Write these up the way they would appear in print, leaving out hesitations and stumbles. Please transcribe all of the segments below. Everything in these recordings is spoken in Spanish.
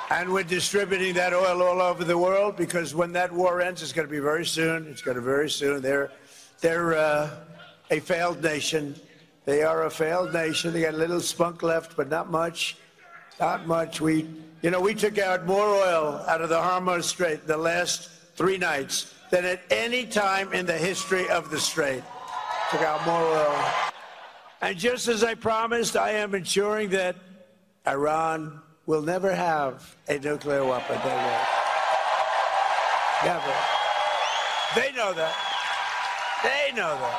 And we're distributing that oil all over the world because when that war ends, it's going to be very soon. It's going to be very soon. They're a failed nation. They are a failed nation. They got a little spunk left, but not much. Not much. We took out more oil out of the Hormuz Strait the last 3 nights than at any time in the history of the Strait. Took out more oil. And just as I promised, I am ensuring that Iran will never have a nuclear weapon. They will. Never. They know that. They know that.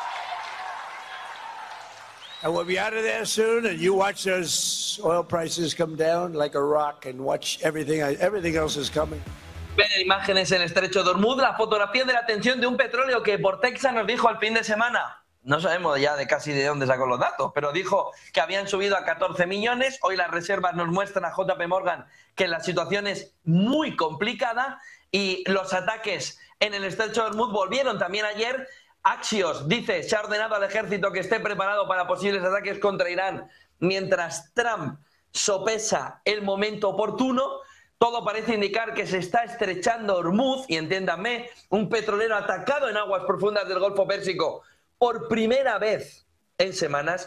And we'll be out of there soon, and you watch those oil prices come down like a rock and watch everything else is coming. Ven imágenes en el estrecho de Hormuz, la fotografía de la tensión de un petróleo que por Texas nos dijo el fin de semana. No sabemos ya casi de dónde sacó los datos, pero dijo que habían subido a 14 millones. Hoy las reservas nos muestran a JP Morgan que la situación es muy complicada y los ataques en el estrecho de Hormuz volvieron también ayer. Axios dice, se ha ordenado al ejército que esté preparado para posibles ataques contra Irán, mientras Trump sopesa el momento oportuno. Todo parece indicar que se está estrechando Hormuz, y entiéndanme, un petrolero atacado en aguas profundas del Golfo Pérsico por primera vez en semanas,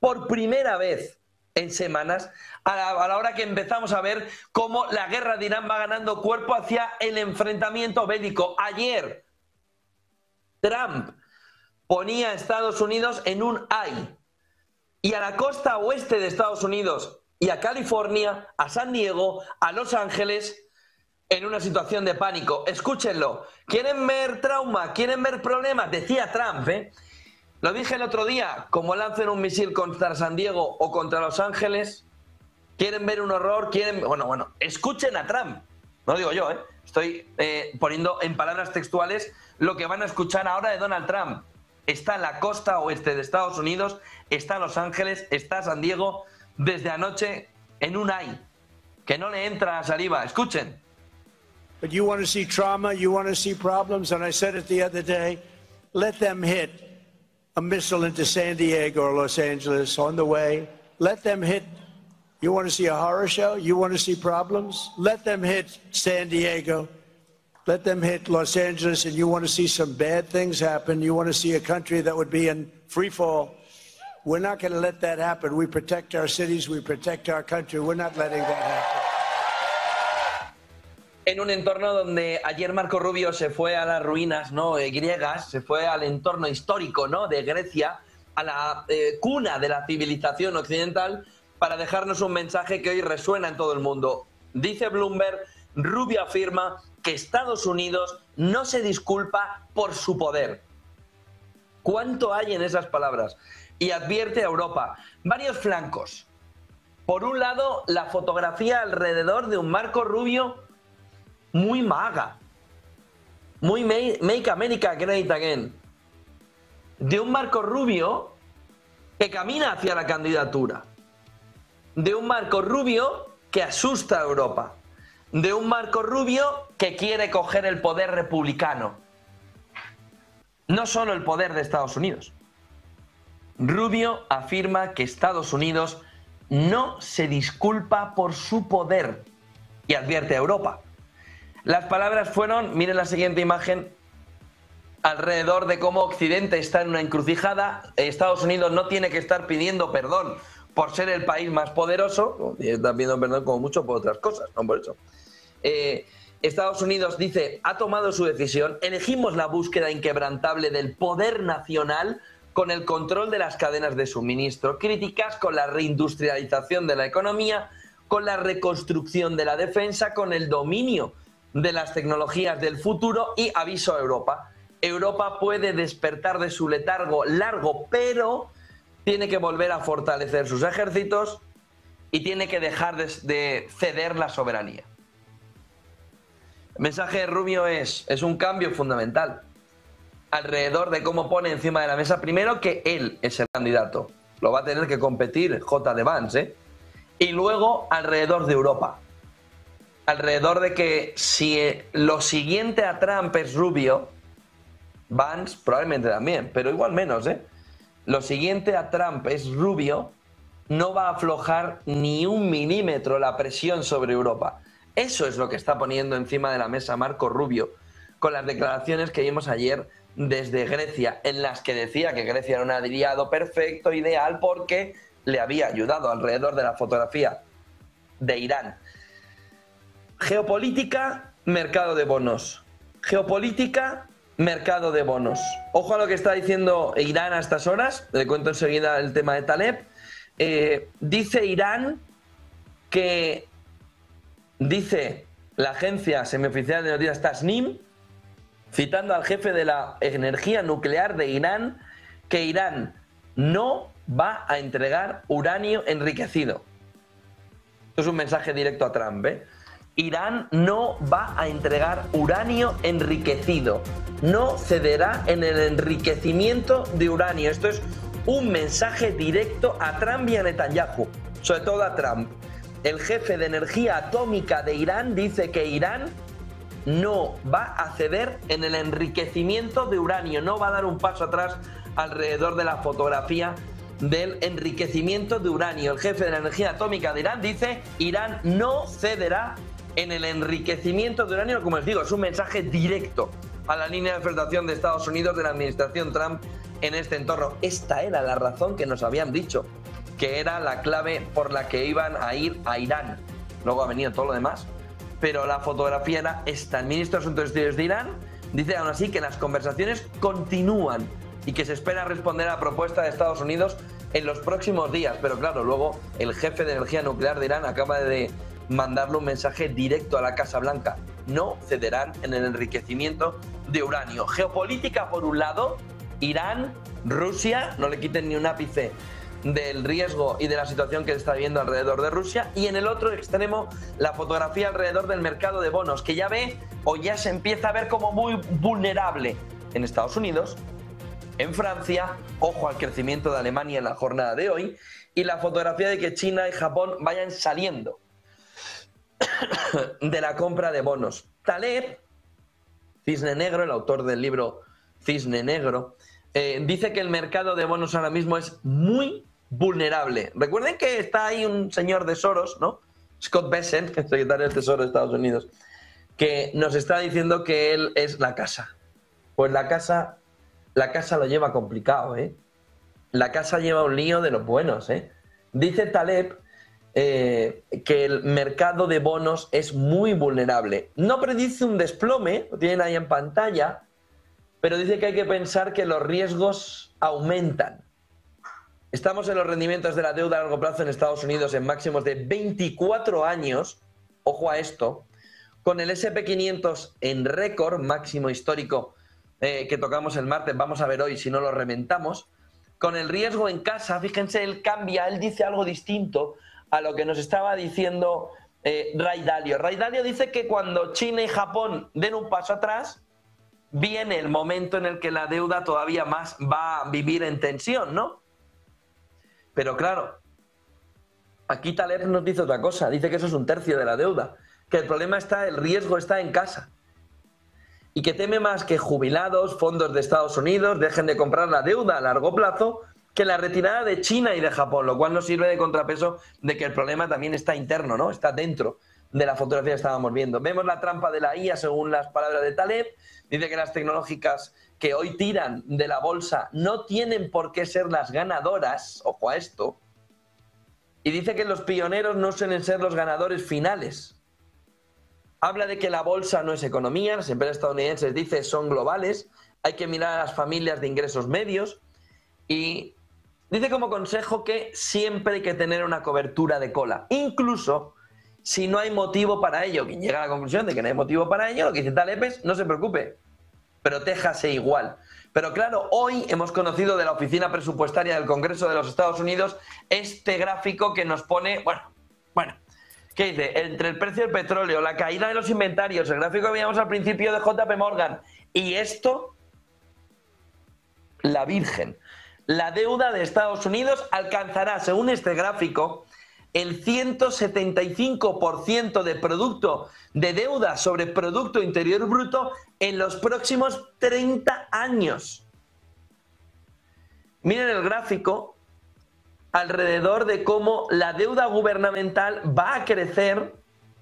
a la hora que empezamos a ver cómo la guerra de Irán va ganando cuerpo hacia el enfrentamiento bélico. Ayer, Trump ponía a Estados Unidos en un ay, y a la costa oeste de Estados Unidos y a California, a San Diego, a Los Ángeles, en una situación de pánico. Escúchenlo. ¿Quieren ver trauma? ¿Quieren ver problemas? Decía Trump, Lo dije el otro día, como lancen un misil contra San Diego o contra Los Ángeles, ¿quieren ver un horror? Bueno, escuchen a Trump. No digo yo, Estoy poniendo en palabras textuales lo que van a escuchar ahora de Donald Trump. Está en la costa oeste de Estados Unidos, está en Los Ángeles, está San Diego, desde anoche en un ay, que no le entra saliva. Escuchen. But you want to see trauma, you want to see problems, and I said it the other day, let them hit a missile into San Diego or Los Angeles on the way. Let them hit. You want to see a horror show? You want to see problems? Let them hit San Diego. Let them hit Los Angeles, and you want to see some bad things happen. You want to see a country that would be in free fall. We're not going to let that happen. We protect our cities. We protect our country. We're not letting that happen. En un entorno donde ayer Marco Rubio se fue a las ruinas griegas, se fue al entorno histórico de Grecia, a la cuna de la civilización occidental, para dejarnos un mensaje que hoy resuena en todo el mundo. Dice Bloomberg, Rubio afirma que Estados Unidos no se disculpa por su poder. ¿Cuánto hay en esas palabras? Y advierte a Europa varios flancos. Por un lado, la fotografía alrededor de un Marco Rubio muy MAGA, muy Make America Great Again, de un Marco Rubio que camina hacia la candidatura, de un Marco Rubio que asusta a Europa, de un Marco Rubio que quiere coger el poder republicano, no solo el poder de Estados Unidos. Rubio afirma que Estados Unidos no se disculpa por su poder y advierte a Europa. Las palabras fueron, miren la siguiente imagen, alrededor de cómo Occidente está en una encrucijada. Estados Unidos no tiene que estar pidiendo perdón por ser el país más poderoso, está pidiendo perdón como mucho por otras cosas, no por eso. Estados Unidos dice, ha tomado su decisión, elegimos la búsqueda inquebrantable del poder nacional con el control de las cadenas de suministro, críticas con la reindustrialización de la economía, con la reconstrucción de la defensa, con el dominio de las tecnologías del futuro y aviso a Europa. Europa puede despertar de su letargo largo, pero tiene que volver a fortalecer sus ejércitos y tiene que dejar de ceder la soberanía. El mensaje de Rubio es un cambio fundamental alrededor de cómo pone encima de la mesa, primero, que él es el candidato, lo va a tener que competir J.D. Vance, y luego alrededor de Europa, alrededor de que si lo siguiente a Trump es Rubio, Vance probablemente también, pero igual menos, lo siguiente a Trump es Rubio, no va a aflojar ni un milímetro la presión sobre Europa. Eso es lo que está poniendo encima de la mesa Marco Rubio, con las declaraciones que vimos ayer desde Grecia, en las que decía que Grecia era un aliado perfecto, ideal, porque le había ayudado alrededor de la fotografía de Irán. Geopolítica, mercado de bonos. Geopolítica, mercado de bonos. Ojo a lo que está diciendo Irán a estas horas. Le cuento enseguida el tema de Taleb. Dice Irán que, dice la agencia semioficial de noticias Tasnim, citando al jefe de la energía nuclear de Irán, que Irán no va a entregar uranio enriquecido. Esto es un mensaje directo a Trump, ¿eh? Irán no va a entregar uranio enriquecido. No cederá en el enriquecimiento de uranio. Esto es un mensaje directo a Trump y a Netanyahu, sobre todo a Trump. El jefe de energía atómica de Irán dice que Irán no va a ceder en el enriquecimiento de uranio, no va a dar un paso atrás alrededor de la fotografía del enriquecimiento de uranio. El jefe de la energía atómica de Irán dice: Irán no cederá en el enriquecimiento de uranio. Como les digo, es un mensaje directo a la línea de flotación de Estados Unidos, de la administración Trump en este entorno. Esta era la razón que nos habían dicho, que era la clave por la que iban a ir a Irán. Luego ha venido todo lo demás, pero la fotografía era esta. El ministro de Asuntos Exteriores de Irán dice aún así que las conversaciones continúan y que se espera responder a la propuesta de Estados Unidos en los próximos días. Pero claro, luego el jefe de energía nuclear de Irán acaba de mandarle un mensaje directo a la Casa Blanca: no cederán en el enriquecimiento de uranio. Geopolítica por un lado, Irán, Rusia, no le quiten ni un ápice del riesgo y de la situación que se está viviendo alrededor de Rusia, y en el otro extremo la fotografía alrededor del mercado de bonos, que ya ve o ya se empieza a ver como muy vulnerable en Estados Unidos, en Francia, ojo al crecimiento de Alemania en la jornada de hoy, y la fotografía de que China y Japón vayan saliendo de la compra de bonos. Taleb, Cisne Negro, el autor del libro Cisne Negro, dice que el mercado de bonos ahora mismo es muy vulnerable. Recuerden que está ahí un señor de Soros, ¿no? Scott Bessent, secretario del Tesoro de Estados Unidos, que nos está diciendo que él es la casa. Pues la casa lo lleva complicado, ¿eh? La casa lleva un lío de los buenos, ¿eh? Dice Taleb que el mercado de bonos es muy vulnerable. No predice un desplome, lo tienen ahí en pantalla, pero dice que hay que pensar que los riesgos aumentan. Estamos en los rendimientos de la deuda a largo plazo en Estados Unidos en máximos de 24 años, ojo a esto, con el S&P 500 en récord, máximo histórico que tocamos el martes, vamos a ver hoy si no lo reventamos, con el riesgo en casa. Fíjense, él dice algo distinto a lo que nos estaba diciendo Ray Dalio. Ray Dalio dice que cuando China y Japón den un paso atrás, viene el momento en el que la deuda todavía más va a vivir en tensión, ¿no? Pero claro, aquí Taleb nos dice otra cosa, dice que eso es un tercio de la deuda, que el riesgo está en casa, y que teme más que jubilados, fondos de Estados Unidos dejen de comprar la deuda a largo plazo que la retirada de China y de Japón, lo cual nos sirve de contrapeso de que el problema también está interno, ¿no? Está dentro de la fotografía que estábamos viendo. Vemos la trampa de la IA, según las palabras de Taleb. Dice que las tecnológicas que hoy tiran de la bolsa no tienen por qué ser las ganadoras, ojo a esto, y dice que los pioneros no suelen ser los ganadores finales. Habla de que la bolsa no es economía, las empresas estadounidenses, dice, son globales, hay que mirar a las familias de ingresos medios, y dice como consejo que siempre hay que tener una cobertura de cola, incluso si no hay motivo para ello. Quien llega a la conclusión de que no hay motivo para ello, lo que dice Taleb es: no se preocupe, protéjase igual. Pero claro, hoy hemos conocido de la Oficina Presupuestaria del Congreso de los Estados Unidos este gráfico que nos pone, bueno, ¿qué dice? Entre el precio del petróleo, la caída de los inventarios, el gráfico que veíamos al principio de JP Morgan, y esto, la Virgen. La deuda de Estados Unidos alcanzará, según este gráfico, el 175% de producto de deuda sobre Producto Interior Bruto en los próximos 30 años. Miren el gráfico alrededor de cómo la deuda gubernamental va a crecer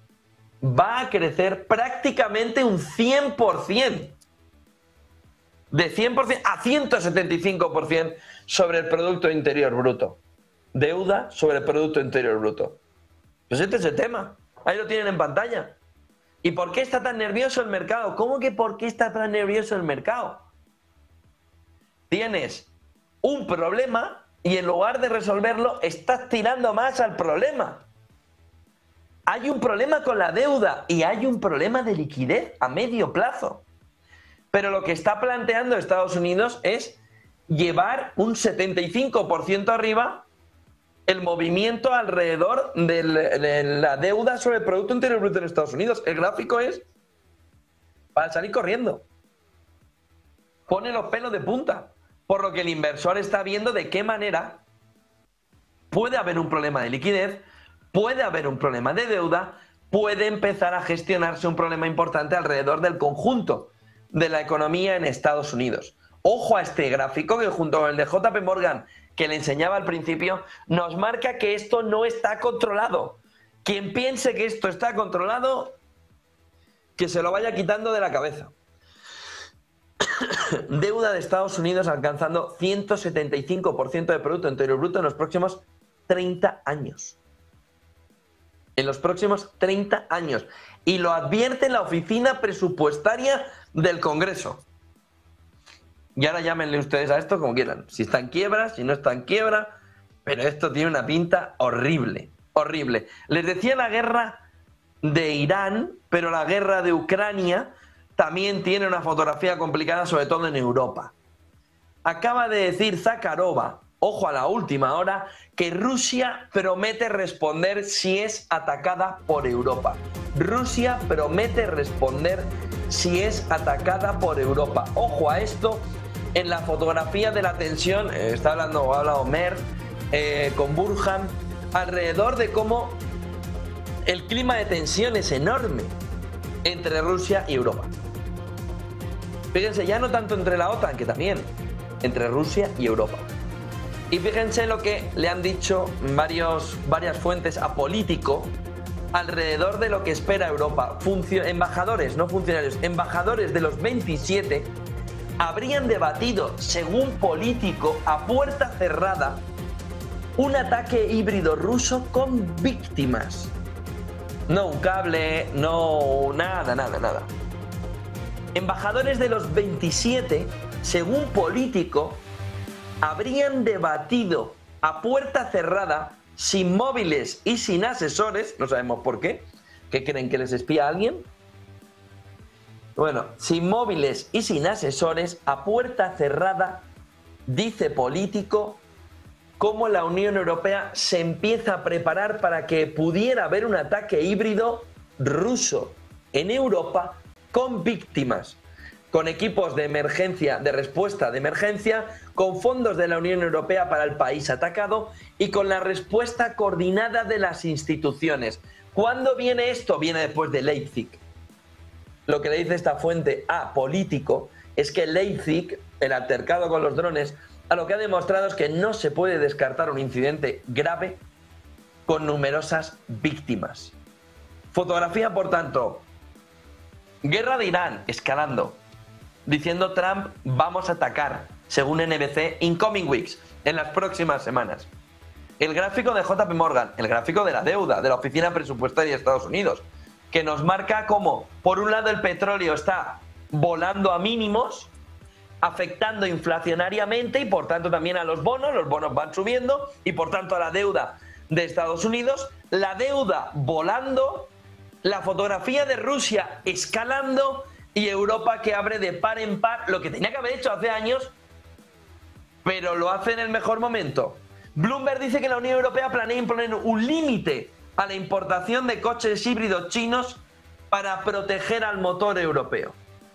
prácticamente un 100%. De 100% a 175% sobre el Producto Interior Bruto. Deuda sobre el Producto Interior Bruto. Pues este es el tema. Ahí lo tienen en pantalla. ¿Y por qué está tan nervioso el mercado? ¿Cómo que por qué está tan nervioso el mercado? Tienes un problema y en lugar de resolverlo estás tirando más al problema. Hay un problema con la deuda y hay un problema de liquidez a medio plazo. Pero lo que está planteando Estados Unidos es llevar un 75% arriba el movimiento alrededor de la deuda sobre el Producto Interior Bruto en Estados Unidos. El gráfico es para salir corriendo. Pone los pelos de punta. Por lo que el inversor está viendo de qué manera puede haber un problema de liquidez, puede haber un problema de deuda, puede empezar a gestionarse un problema importante alrededor del conjunto de la economía en Estados Unidos. Ojo a este gráfico que junto con el de JP Morgan que le enseñaba al principio nos marca que esto no está controlado. Quien piense que esto está controlado, que se lo vaya quitando de la cabeza. Deuda de Estados Unidos alcanzando 175% de Producto Interior Bruto en los próximos 30 años. En los próximos 30 años. Y lo advierte la Oficina Presupuestaria del Congreso. Y ahora llámenle ustedes a esto como quieran. Si está en quiebra, si no está en quiebra. Pero esto tiene una pinta horrible. Horrible. Les decía la guerra de Irán, pero la guerra de Ucrania también tiene una fotografía complicada, sobre todo en Europa. Acaba de decir Zakharova, ojo a la última hora, que Rusia promete responder si es atacada por Europa. Rusia promete responder si es atacada por Europa. Ojo a esto, en la fotografía de la tensión, ha hablado Mer con Burhan, alrededor de cómo el clima de tensión es enorme entre Rusia y Europa. Fíjense, ya no tanto entre la OTAN, que también, entre Rusia y Europa. Y fíjense lo que le han dicho varias fuentes a Político alrededor de lo que espera Europa. Embajadores, no funcionarios, embajadores de los 27 habrían debatido, según Político, a puerta cerrada, un ataque híbrido ruso con víctimas. No un cable, no nada. Embajadores de los 27, según Político, habrían debatido a puerta cerrada, sin móviles y sin asesores, no sabemos por qué, ¿qué creen que les espía a alguien? Bueno, sin móviles y sin asesores, a puerta cerrada, dice Político, cómo la Unión Europea se empieza a preparar para que pudiera haber un ataque híbrido ruso en Europa con víctimas, con equipos de emergencia, de respuesta de emergencia, con fondos de la Unión Europea para el país atacado y con la respuesta coordinada de las instituciones. ¿Cuándo viene esto? Viene después de Leipzig. Lo que le dice esta fuente a Político es que Leipzig, el altercado con los drones, a lo que ha demostrado es que no se puede descartar un incidente grave con numerosas víctimas. Fotografía, por tanto, guerra de Irán escalando, diciendo Trump vamos a atacar, según NBC, in coming weeks, en las próximas semanas. El gráfico de JP Morgan, el gráfico de la deuda de la Oficina Presupuestaria de Estados Unidos, que nos marca cómo, por un lado, el petróleo está volando a mínimos, afectando inflacionariamente y por tanto también a los bonos van subiendo y por tanto a la deuda de Estados Unidos, la deuda volando, la fotografía de Rusia escalando y Europa que abre de par en par, lo que tenía que haber hecho hace años, pero lo hace en el mejor momento. Bloomberg dice que la Unión Europea planea imponer un límite a la importación de coches híbridos chinos para proteger al motor europeo.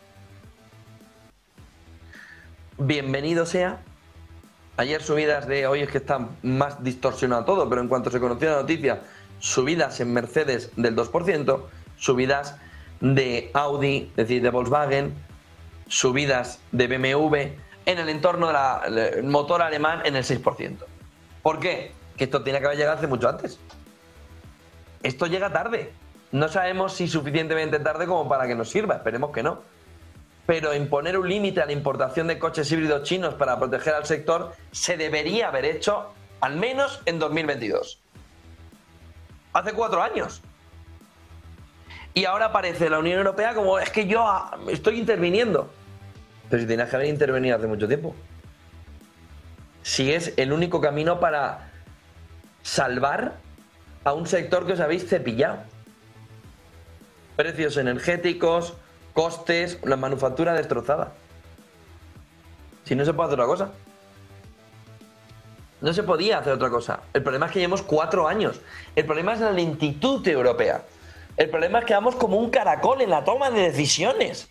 Bienvenido sea. Ayer subidas de, hoy es que está más distorsionado todo, pero en cuanto se conoció la noticia, subidas en Mercedes del 2%, subidas de Audi, es decir, de Volkswagen, subidas de BMW en el entorno del motor alemán en el 6%. ¿Por qué? que esto tiene que haber llegado hace mucho antes. Esto llega tarde. No sabemos si suficientemente tarde como para que nos sirva, esperemos que no. Pero imponer un límite a la importación de coches híbridos chinos para proteger al sector se debería haber hecho al menos en 2022. Hace 4 años. Y ahora aparece la Unión Europea como es que yo estoy interviniendo. Pero si tenías que haber intervenido hace mucho tiempo. Si es el único camino para salvar a un sector que os habéis cepillado. Precios energéticos, costes, la manufactura destrozada. Si no se puede hacer otra cosa. No se podía hacer otra cosa. El problema es que llevamos 4 años. El problema es la lentitud europea. El problema es que vamos como un caracol en la toma de decisiones.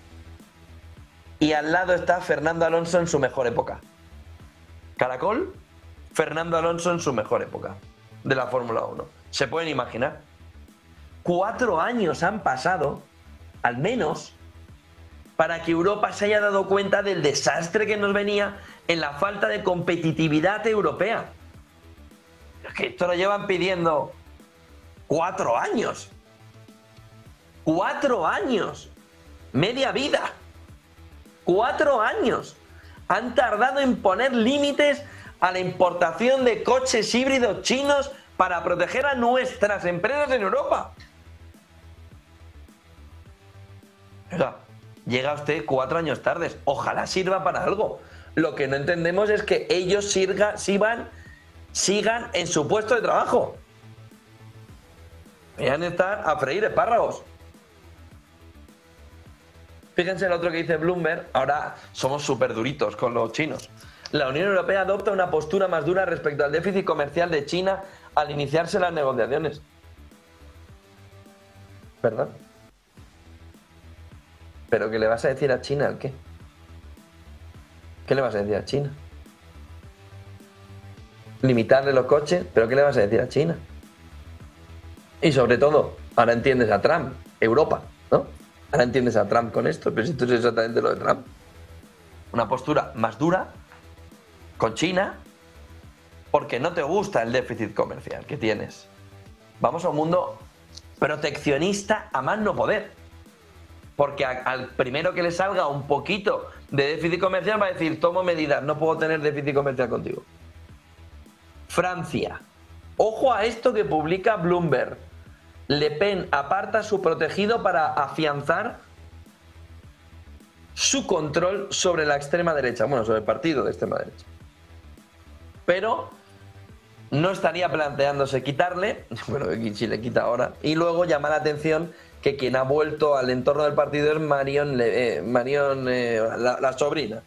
Y al lado está Fernando Alonso en su mejor época. Caracol, Fernando Alonso en su mejor época de la Fórmula 1. ¿Se pueden imaginar? 4 años han pasado, al menos, para que Europa se haya dado cuenta del desastre que nos venía en la falta de competitividad europea. Es que esto lo llevan pidiendo 4 años. 4 años. Media vida. 4 años. Han tardado en poner límites a la importación de coches híbridos chinos para proteger a nuestras empresas en Europa. O sea, llega usted 4 años tarde. Ojalá sirva para algo. Lo que no entendemos es que ellos sigan en su puesto de trabajo. Vayan a estar a freír espárragos. Fíjense el otro que dice Bloomberg. Ahora somos súper duritos con los chinos. La Unión Europea adopta una postura más dura respecto al déficit comercial de China al iniciarse las negociaciones. ¿Verdad? ¿Pero qué le vas a decir a China? ¿El qué? ¿Qué le vas a decir a China? Limitarle los coches, ¿pero qué le vas a decir a China? Y sobre todo, ahora entiendes a Trump, Europa, ¿no? Ahora entiendes a Trump con esto, pero si esto es exactamente lo de Trump. Una postura más dura con China porque no te gusta el déficit comercial que tienes. Vamos a un mundo proteccionista a más no poder. Porque al primero que le salga un poquito de déficit comercial va a decir, tomo medidas, no puedo tener déficit comercial contigo. Francia. Ojo a esto que publica Bloomberg. Le Pen aparta a su protegido para afianzar su control sobre la extrema derecha. Bueno, sobre el partido de extrema derecha. Pero no estaría planteándose quitarle, bueno, si le quita ahora, y luego llama la atención que quien ha vuelto al entorno del partido es Marion, la sobrina.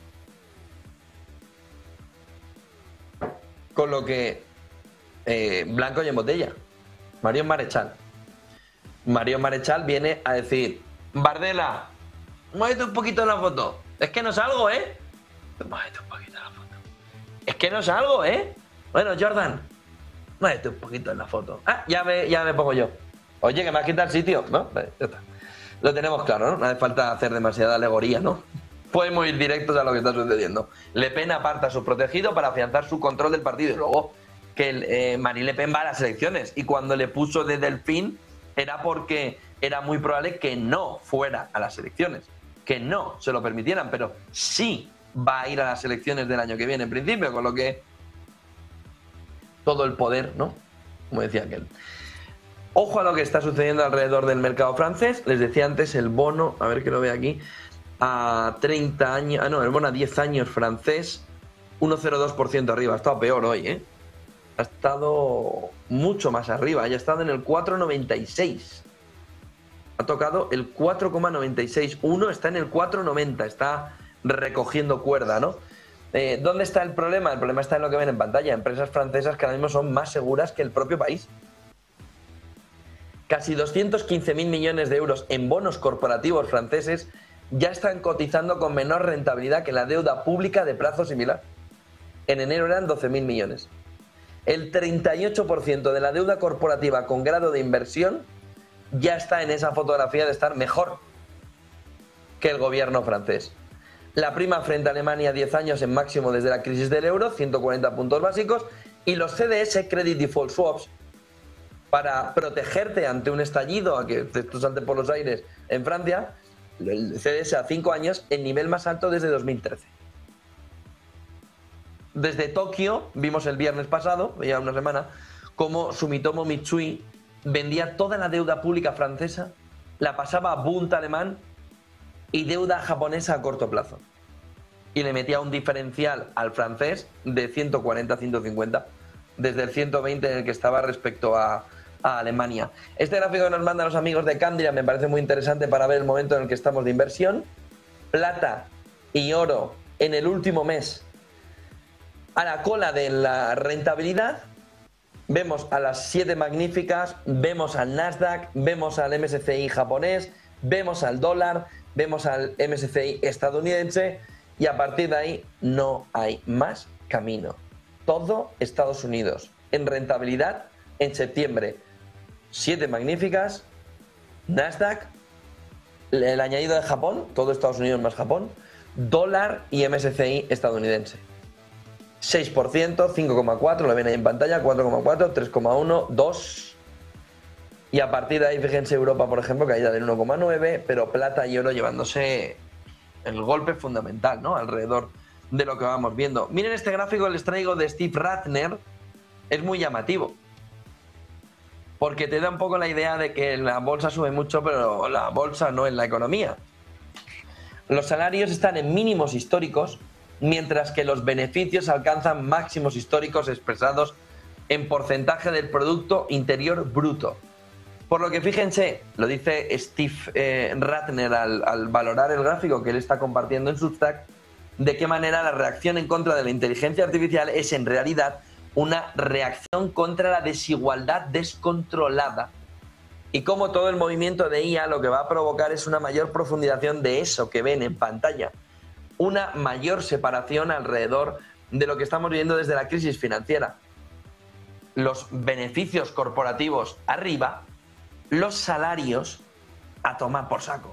Con lo que blanco y en botella. Marion Marechal. Marion Marechal viene a decir, Bardella, muévete un poquito en la foto. Es que no salgo, ¿eh? Muévete un poquito en la foto. Es que no salgo, ¿eh? Bueno, Jordan, muévete un poquito en la foto. Ah, ya me pongo yo. Oye, que me has quitado el sitio, ¿no? Vale, ya está. Lo tenemos claro, ¿no? No hace falta hacer demasiada alegoría, ¿no? Podemos ir directos a lo que está sucediendo. Le Pen aparta a su protegido para afianzar su control del partido. Y luego que Marine Le Pen va a las elecciones. Y cuando le puso de Delfín era porque era muy probable que no fuera a las elecciones. Que no se lo permitieran, pero sí va a ir a las elecciones del año que viene, en principio. Con lo que todo el poder, ¿no? Como decía aquel. Ojo a lo que está sucediendo alrededor del mercado francés. Les decía antes el bono, a ver que lo veo aquí, a 30 años, el bono a 10 años francés, 1,02% arriba. Ha estado peor hoy, ¿eh? Ha estado mucho más arriba, ya ha estado en el 4,96. Ha tocado el 4,96. Uno está en el 4,90, está recogiendo cuerda, ¿no? ¿Dónde está el problema? El problema está en lo que ven en pantalla. Empresas francesas que ahora mismo son más seguras que el propio país. Casi 215.000 millones de euros en bonos corporativos franceses ya están cotizando con menor rentabilidad que la deuda pública de plazo similar. En enero eran 12.000 millones. El 38% de la deuda corporativa con grado de inversión ya está en esa fotografía de estar mejor que el gobierno francés. La prima frente a Alemania 10 años en máximo desde la crisis del euro, 140 puntos básicos, Y los CDS, Credit Default Swaps, para protegerte ante un estallido, a que esto salte por los aires en Francia, el CDS a 5 años, el nivel más alto desde 2013. Desde Tokio, vimos el viernes pasado, ya una semana, cómo Sumitomo Mitsui vendía toda la deuda pública francesa, la pasaba a Bund alemán y deuda japonesa a corto plazo. Y le metía un diferencial al francés de 140 a 150, desde el 120 en el que estaba respecto a Alemania. Este gráfico que nos mandan los amigos de Candria me parece muy interesante para ver el momento en el que estamos de inversión. Plata y oro en el último mes a la cola de la rentabilidad. Vemos a las 7 magníficas, vemos al Nasdaq, vemos al MSCI japonés, vemos al dólar, vemos al MSCI estadounidense y a partir de ahí no hay más camino. Todo Estados Unidos en rentabilidad en septiembre. 7 magníficas, Nasdaq, el añadido de Japón, todo Estados Unidos más Japón, dólar y MSCI estadounidense. 6%, 5,4%, lo ven ahí en pantalla, 4,4%, 3,1%, 2%. Y a partir de ahí, fíjense, Europa, por ejemplo, caída del 1,9%, pero plata y oro llevándose el golpe fundamental, ¿no? Alrededor de lo que vamos viendo. Miren este gráfico que les traigo de Steve Ratner, es muy llamativo, porque te da un poco la idea de que la bolsa sube mucho, pero la bolsa no es la economía. Los salarios están en mínimos históricos, mientras que los beneficios alcanzan máximos históricos expresados en porcentaje del Producto Interior Bruto. Por lo que fíjense, lo dice Steve Ratner al valorar el gráfico que él está compartiendo en Substack, de qué manera la reacción en contra de la inteligencia artificial es en realidad una reacción contra la desigualdad descontrolada y cómo todo el movimiento de IA lo que va a provocar es una mayor profundización de eso que ven en pantalla, una mayor separación alrededor de lo que estamos viviendo desde la crisis financiera. Los beneficios corporativos arriba, los salarios a tomar por saco.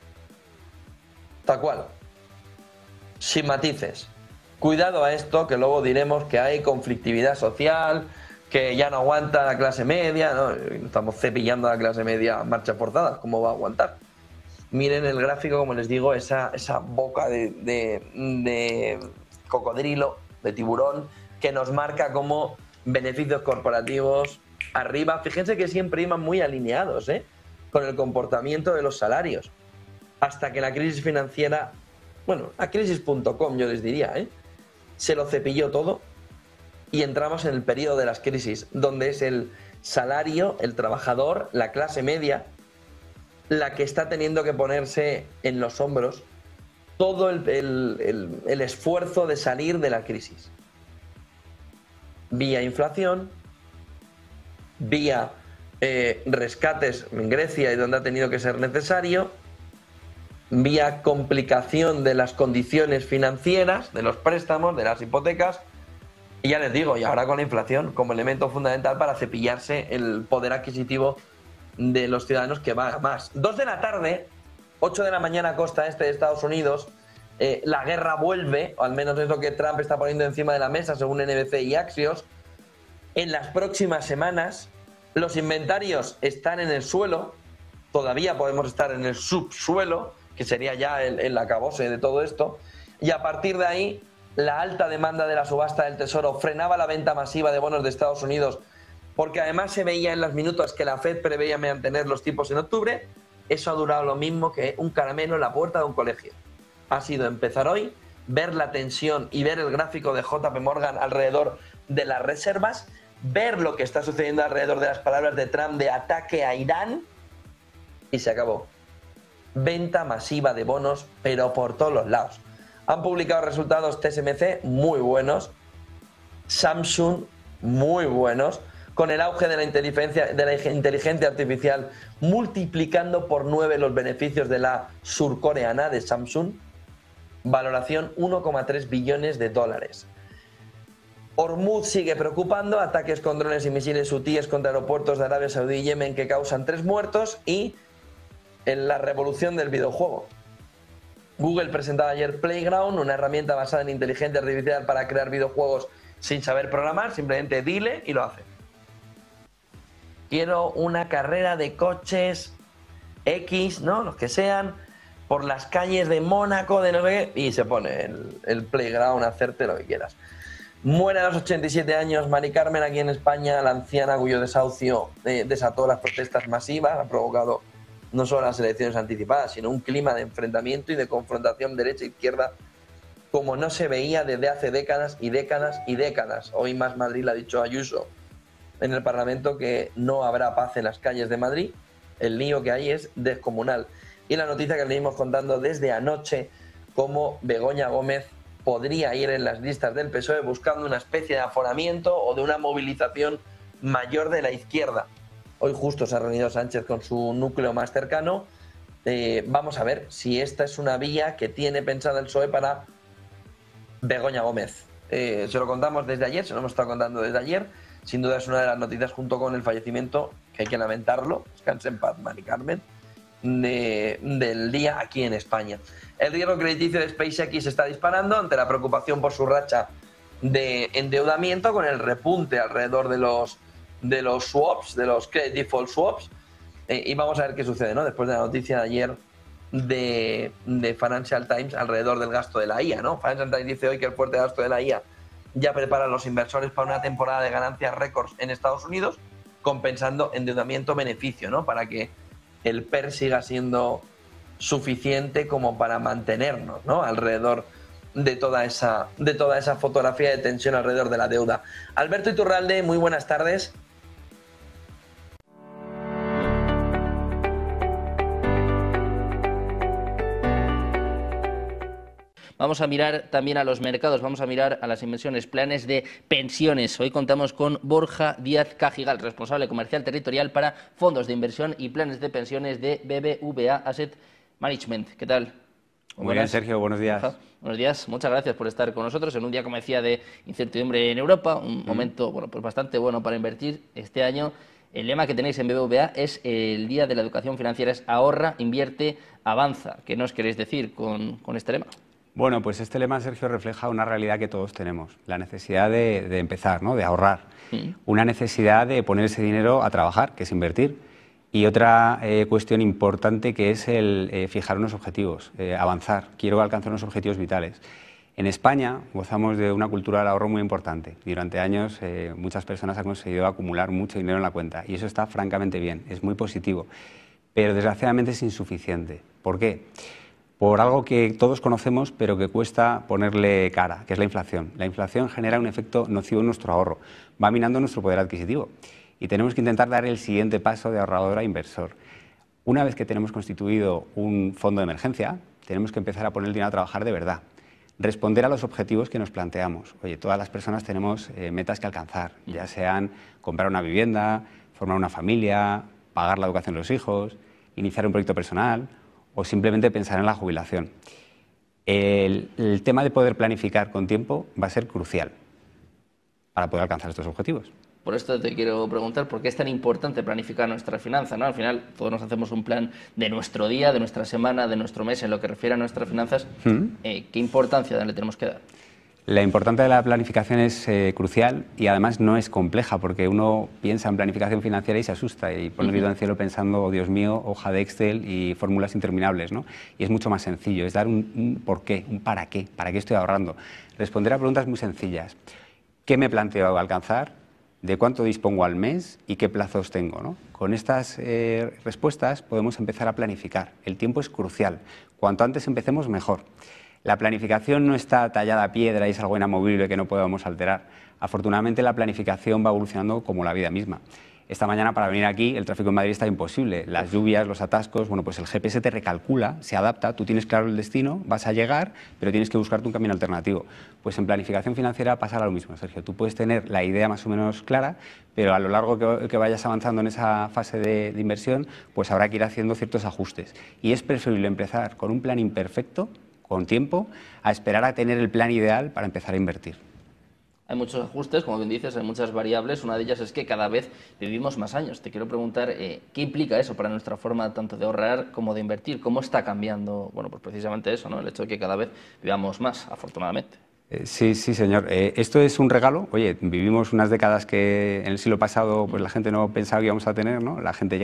Tal cual. Sin matices. Cuidado a esto, que luego diremos que hay conflictividad social, que ya no aguanta la clase media, ¿no? Estamos cepillando a la clase media a marcha forzada, ¿cómo va a aguantar? Miren el gráfico, como les digo, esa boca de cocodrilo, de tiburón, que nos marca como beneficios corporativos arriba. Fíjense que siempre iban muy alineados, con el comportamiento de los salarios. Hasta que la crisis financiera, bueno, a crisis.com yo les diría, se lo cepilló todo y entramos en el periodo de las crisis, donde es el salario, el trabajador, la clase media, la que está teniendo que ponerse en los hombros todo el esfuerzo de salir de la crisis. Vía inflación, vía rescates en Grecia y donde ha tenido que ser necesario, vía complicación de las condiciones financieras, de los préstamos, de las hipotecas, y ya les digo, y ahora con la inflación como elemento fundamental para cepillarse el poder adquisitivo de los ciudadanos que va a más. 2 de la tarde, 8 de la mañana costa este de Estados Unidos, la guerra vuelve, o al menos es lo que Trump está poniendo encima de la mesa según NBC y Axios. En las próximas semanas los inventarios están en el suelo, todavía podemos estar en el subsuelo, que sería ya el acabose de todo esto, y a partir de ahí la alta demanda de la subasta del Tesoro frenaba la venta masiva de bonos de Estados Unidos, porque además se veía en las minutas que la Fed preveía mantener los tipos en octubre. Eso ha durado lo mismo que un caramelo en la puerta de un colegio. Ha sido empezar hoy, ver la tensión y ver el gráfico de JP Morgan alrededor de las reservas, ver lo que está sucediendo alrededor de las palabras de Trump de ataque a Irán, y se acabó. Venta masiva de bonos, pero por todos los lados. Han publicado resultados TSMC muy buenos, Samsung muy buenos, con el auge de la inteligencia artificial multiplicando por 9 los beneficios de la surcoreana de Samsung, valoración 1,3 billones de dólares. Hormuz sigue preocupando, ataques con drones y misiles hutíes contra aeropuertos de Arabia Saudí y Yemen que causan 3 muertos, y en la revolución del videojuego. Google presentaba ayer Playground, una herramienta basada en inteligencia artificial para crear videojuegos sin saber programar, simplemente dile y lo hace. Quiero una carrera de coches X, ¿no? Los que sean, por las calles de Mónaco, de no sé qué, y se pone el playground a hacerte lo que quieras. Muere a los 87 años Mari Carmen aquí en España, la anciana cuyo desahucio desató las protestas masivas, ha provocado no solo las elecciones anticipadas, sino un clima de enfrentamiento y de confrontación derecha-izquierda como no se veía desde hace décadas y décadas y décadas. Hoy Más Madrid le ha dicho a Ayuso en el Parlamento que no habrá paz en las calles de Madrid. El lío que hay es descomunal. Y la noticia que venimos contando desde anoche, cómo Begoña Gómez podría ir en las listas del PSOE buscando una especie de aforamiento o de una movilización mayor de la izquierda. Hoy justo se ha reunido Sánchez con su núcleo más cercano. Vamos a ver si esta es una vía que tiene pensada el PSOE para Begoña Gómez. Se lo contamos desde ayer, se lo hemos estado contando desde ayer. Sin duda es una de las noticias, junto con el fallecimiento, que hay que lamentarlo, descanse en paz, Mari Carmen, del día aquí en España. El riesgo crediticio de SpaceX está disparando ante la preocupación por su racha de endeudamiento, con el repunte alrededor de los swaps, de los credit default swaps. Y vamos a ver qué sucede, ¿no? Después de la noticia de ayer de Financial Times alrededor del gasto de la IA, ¿no? Financial Times dice hoy que el fuerte gasto de la IA ya prepara a los inversores para una temporada de ganancias récords en Estados Unidos, compensando endeudamiento-beneficio, ¿no? Para que el PER siga siendo suficiente como para mantenernos, ¿no? Alrededor de toda esa fotografía de tensión alrededor de la deuda. Alberto Iturralde, muy buenas tardes. Vamos a mirar también a los mercados, vamos a mirar a las inversiones, planes de pensiones. Hoy contamos con Borja Díaz Cajigal, responsable comercial territorial para fondos de inversión y planes de pensiones de BBVA Asset Management. ¿Qué tal? Muy bien, Sergio, buenos días. Borja, buenos días, muchas gracias por estar con nosotros en un día, como decía, de incertidumbre en Europa, un momento pues bastante bueno para invertir este año. El lema que tenéis en BBVA es el Día de la Educación Financiera, es ahorra, invierte, avanza. ¿Qué nos queréis decir con este lema? Bueno, pues este lema, Sergio, refleja una realidad que todos tenemos, la necesidad de empezar, ¿no? De ahorrar, una necesidad de poner ese dinero a trabajar, que es invertir, y otra cuestión importante que es el fijar unos objetivos, avanzar, quiero alcanzar unos objetivos vitales. En España gozamos de una cultura del ahorro muy importante. Durante años muchas personas han conseguido acumular mucho dinero en la cuenta y eso está francamente bien, es muy positivo, pero desgraciadamente es insuficiente. ¿Por qué? Por algo que todos conocemos, pero que cuesta ponerle cara, que es la inflación. La inflación genera un efecto nocivo en nuestro ahorro, va minando nuestro poder adquisitivo y tenemos que intentar dar el siguiente paso de ahorrador a inversor. Una vez que tenemos constituido un fondo de emergencia, tenemos que empezar a poner el dinero a trabajar de verdad, responder a los objetivos que nos planteamos. Oye, todas las personas tenemos metas que alcanzar, ya sean comprar una vivienda, formar una familia, pagar la educación de los hijos, iniciar un proyecto personal o simplemente pensar en la jubilación. El tema de poder planificar con tiempo va a ser crucial para poder alcanzar estos objetivos. Por esto te quiero preguntar por qué es tan importante planificar nuestra finanza, ¿no? Al final todos nos hacemos un plan de nuestro día, de nuestra semana, de nuestro mes en lo que refiere a nuestras finanzas. ¿Qué importancia le tenemos que dar? La importancia de la planificación es crucial y además no es compleja porque uno piensa en planificación financiera y se asusta y pone el grito en el cielo pensando, oh, Dios mío, hoja de Excel y fórmulas interminables, ¿no? Y es mucho más sencillo, es dar un por qué, un para qué estoy ahorrando. Responder a preguntas muy sencillas. ¿Qué me planteo alcanzar? ¿De cuánto dispongo al mes y qué plazos tengo, ¿no? Con estas respuestas podemos empezar a planificar. El tiempo es crucial. Cuanto antes empecemos, mejor. La planificación no está tallada a piedra y es algo inamovible que no podamos alterar. Afortunadamente la planificación va evolucionando como la vida misma. Esta mañana para venir aquí el tráfico en Madrid está imposible. Las lluvias, los atascos, bueno, pues el GPS te recalcula, se adapta, tú tienes claro el destino, vas a llegar, pero tienes que buscarte un camino alternativo. Pues en planificación financiera pasa lo mismo, Sergio. Tú puedes tener la idea más o menos clara, pero a lo largo que vayas avanzando en esa fase de inversión, pues habrá que ir haciendo ciertos ajustes. Y es preferible empezar con un plan imperfecto, con tiempo, a esperar a tener el plan ideal para empezar a invertir. Hay muchos ajustes, como bien dices, hay muchas variables. Una de ellas es que cada vez vivimos más años. Te quiero preguntar, ¿qué implica eso para nuestra forma tanto de ahorrar como de invertir? ¿Cómo está cambiando? Bueno, pues precisamente eso, ¿no? El hecho de que cada vez vivamos más, afortunadamente. Sí, sí, señor. Esto es un regalo. Oye, vivimos unas décadas que en el siglo pasado pues la gente no pensaba que íbamos a tener, ¿no? La gente